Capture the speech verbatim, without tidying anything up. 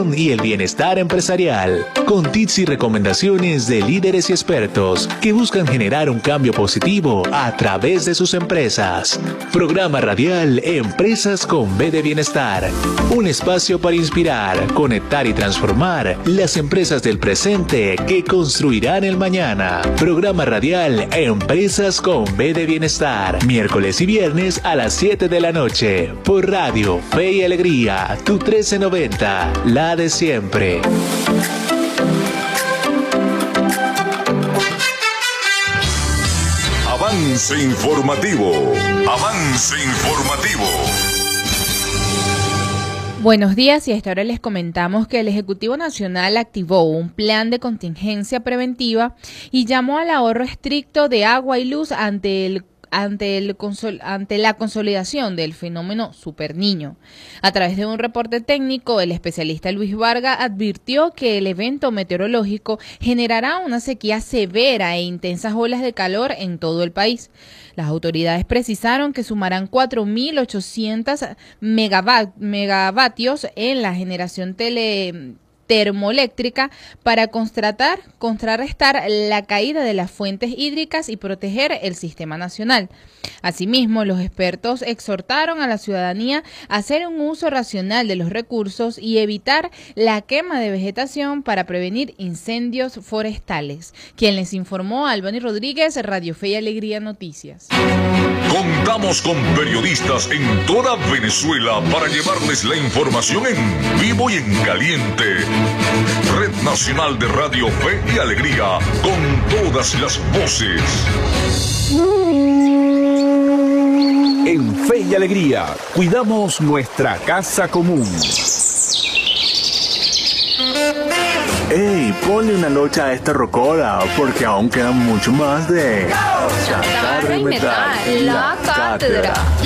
innovación y el bienestar empresarial, con tips y recomendaciones de líderes y expertos que buscan generar un cambio positivo a través de sus empresas. Programa radial Empresas con B de Bienestar, un espacio para inspirar, conectar y transformar las empresas del presente que construirán el mañana. Programa radial Empresas con B de Bienestar, miércoles y viernes a las siete de la noche, por Radio Fe y Alegría, tu trece noventa, la de siempre. Avance informativo, avance informativo. Buenos días, y a esta hora les comentamos que el Ejecutivo Nacional activó un plan de contingencia preventiva y llamó al ahorro estricto de agua y luz ante el Ante, el consol, ante la consolidación del fenómeno Superniño. A través de un reporte técnico, el especialista Luis Vargas advirtió que el evento meteorológico generará una sequía severa e intensas olas de calor en todo el país. Las autoridades precisaron que sumarán cuatro mil ochocientos megavatios en la generación tele termoeléctrica para contratar, contrarrestar la caída de las fuentes hídricas y proteger el sistema nacional. Asimismo, los expertos exhortaron a la ciudadanía a hacer un uso racional de los recursos y evitar la quema de vegetación para prevenir incendios forestales. Quien les informó, Albany Rodríguez, Radio Fe y Alegría Noticias. Contamos con periodistas en toda Venezuela para llevarles la información en vivo y en caliente. Red Nacional de Radio Fe y Alegría, con todas las voces. En Fe y Alegría, cuidamos nuestra casa común. ¡Ey! Ponle una locha a esta rocola, porque aún quedan mucho más de... Chatarra y Metal, la cátedra.